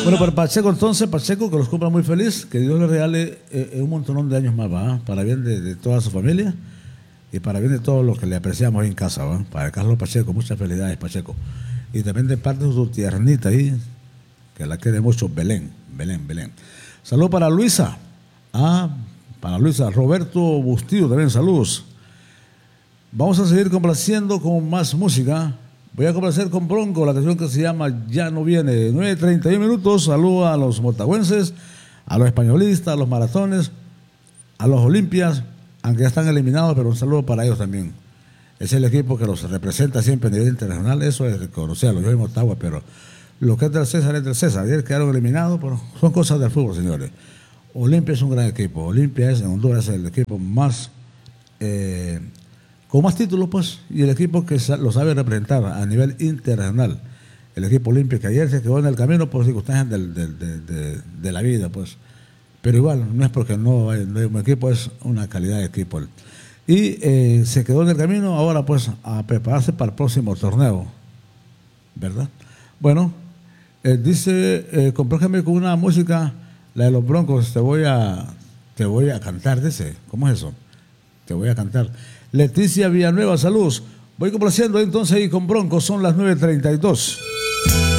Bueno, para Pacheco entonces, Pacheco que los cumpla muy feliz, que Dios le regale un montón de años más, ¿va? Para bien de toda su familia y para bien de todos los que le apreciamos ahí en casa, ¿va? Para Carlos Pacheco, muchas felicidades, Pacheco. Y también de parte de su tiernita ahí, que la quiere mucho, Belén, Belén, Belén. Saludos para Luisa. Para Luisa. Roberto Bustillo también, saludos. Vamos a seguir complaciendo con más música. Voy a complacer con Bronco la canción que se llama Ya no viene. 9:31 minutos. Saludos a los motagüenses, a los españolistas, a los maratones, a los olimpias, aunque ya están eliminados, pero un saludo para ellos también. Es el equipo que los representa siempre a nivel internacional. Eso es reconocerlo. Yo soy Motagua, pero lo que es del César es del César. Ayer quedaron eliminados, pero son cosas del fútbol, señores. Olimpia es un gran equipo. Olimpia es en Honduras el equipo más con más títulos, pues, y el equipo que lo sabe representar a nivel internacional. El equipo Olimpia que ayer se quedó en el camino por circunstancias de la vida, pues. Pero igual, no es porque no hay un equipo, es una calidad de equipo. Y se quedó en el camino, ahora pues a prepararse para el próximo torneo, ¿verdad? Bueno, dice, comprójame con una música, la de los Broncos, te voy a cantar, dice, ¿cómo es eso? Te voy a cantar. Leticia Villanueva, saludos. Voy complaciendo entonces ahí con Broncos, son las 9:32.